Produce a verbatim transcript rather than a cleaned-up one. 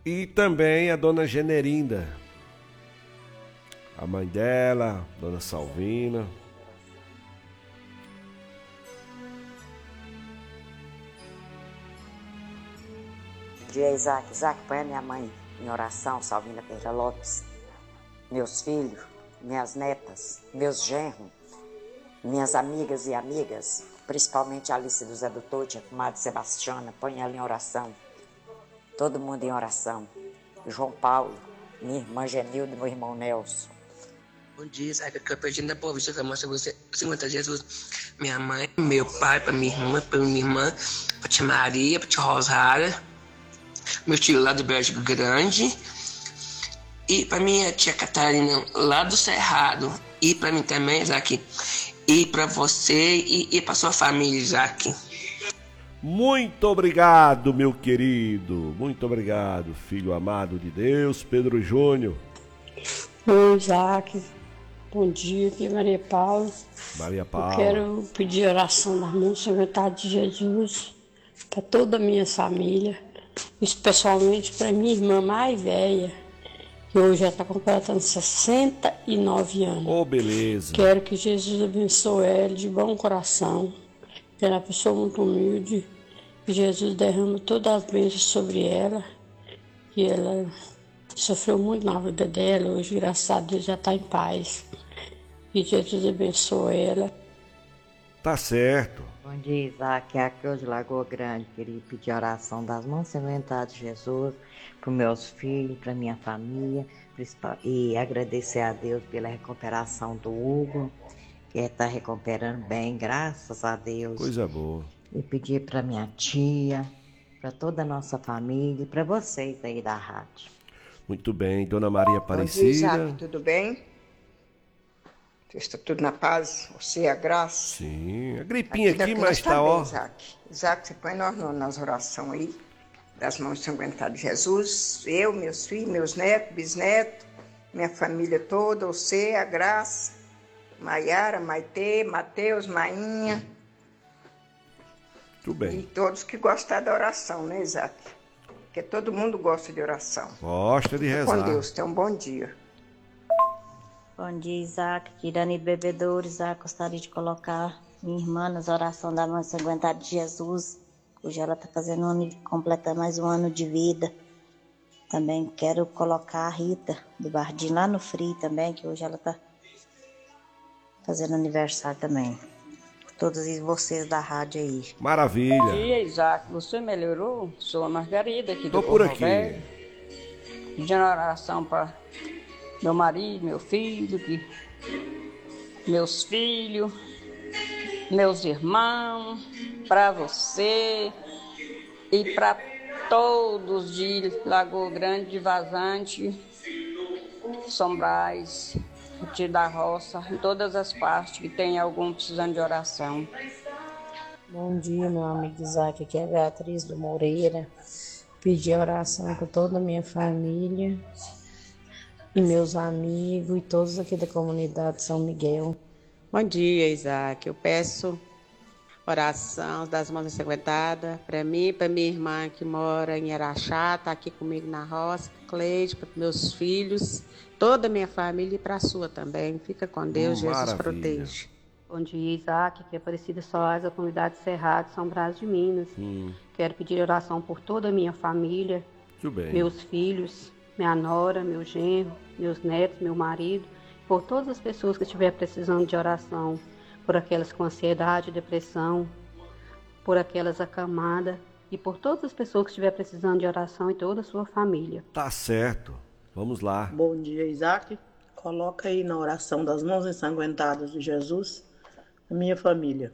E também a dona Generinda, a mãe dela, dona Salvina. Dia Isaac, Isaac, põe a minha mãe em oração, Salvina Pereira Lopes, meus filhos, minhas netas, meus genros, minhas amigas e amigas, principalmente a Alice do Zé do Tote, a comadre Sebastiana, põe ela em oração, todo mundo em oração, João Paulo, minha irmã Genilda e meu irmão Nelson. Bom dia, Isaac, que eu perdi na Boa Vista, mostra você, Senhor Jesus, minha mãe, meu pai, para minha irmã, para minha irmã, para tia Maria, para tia Rosária, meu tio lá do Bélgico Grande, e para minha tia Catarina lá do Cerrado, e para mim também, Isaac, e para você e, e para sua família, Isaac. Muito obrigado, meu querido, muito obrigado, filho amado de Deus, Pedro Júnior. Oi, Isaac, bom dia, aqui é Maria Paula. Maria Paula. Eu quero pedir oração das mãos sangrentadas de Jesus para toda a minha família, especialmente para minha irmã mais velha, que hoje já está completando sessenta e nove anos. Oh, beleza. Quero que Jesus abençoe ela de bom coração. Ela é uma pessoa muito humilde. Que Jesus derrama todas as bênçãos sobre ela. Que ela sofreu muito na vida dela. Hoje, graças a Deus, já está em paz. Que Jesus abençoe ela. Tá certo. Bom dia, Isaac. Aqui hoje Lagoa Grande. Queria pedir oração das mãos sementadas de Jesus para os meus filhos, para minha família, e agradecer a Deus pela recuperação do Hugo, que está recuperando bem, graças a Deus. Coisa boa. E pedir para minha tia, para toda a nossa família e para vocês aí da rádio. Muito bem, Dona Maria Aparecida. Bom dia, Isaac, tudo bem? Está tudo na paz? Você, a graça? Sim, a gripinha aqui, aqui mas tá, ó. Isaac. Isaac, você põe nós nas orações aí, das mãos sanguentadas de Jesus, eu, meus filhos, meus netos, bisnetos, minha família toda, você, a graça, Maiara, Maitê, Mateus, Mainha. Tudo bem. E todos que gostam da oração, né, Isaac? Porque todo mundo gosta de oração. Gosta de rezar. Com Deus, tenha um bom dia. Bom dia, Isaac. Tirani Bebedouro, Isaac, gostaria de colocar minha irmã nas orações da mãe sanguentada de Jesus. Hoje ela está fazendo um ano, completando mais um ano de vida. Também quero colocar a Rita do Bardim lá no Frio também, que hoje ela está fazendo aniversário também. Todos vocês da rádio aí. Maravilha. Bom dia, Isaac. Você melhorou? Sou a Margarida aqui Tô do por aqui. Pedindo oração para meu marido, meu filho, que... meus filhos, meus irmãos, para você e para todos de Lagoa Grande, de Vazante, Sombrais, Tiro da Roça, em todas as partes que tem algum precisando de oração. Bom dia, meu amigo Isaac, aqui é a Beatriz do Moreira. Pedi oração para toda a minha família e meus amigos e todos aqui da comunidade São Miguel. Bom dia, Isaac. Eu peço oração das mãos ensanguentadas para mim, para minha irmã que mora em Araxá, está aqui comigo na roça, Cleide, para meus filhos, toda a minha família e para a sua também. Fica com Deus, Hum, Jesus maravilha. protege. Bom dia, Isaac, que é Aparecida Soares, da comunidade Cerrado, São Brás de Minas. Hum. Quero pedir oração por toda a minha família, Tudo bem. meus filhos, minha nora, meu genro, meus netos, meu marido, por todas as pessoas que estiverem precisando de oração, por aquelas com ansiedade, depressão, por aquelas acamadas e por todas as pessoas que estiverem precisando de oração e toda a sua família. Tá certo. Vamos lá. Bom dia, Isaac. Coloca aí na oração das mãos ensanguentadas de Jesus a minha família.